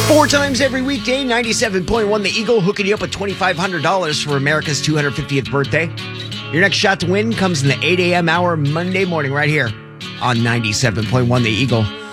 Four times every weekday, 97.1 The Eagle hooking you up with $2,500 for America's 250th birthday. Your next shot to win comes in the 8 a.m. hour Monday morning right here on 97.1 The Eagle.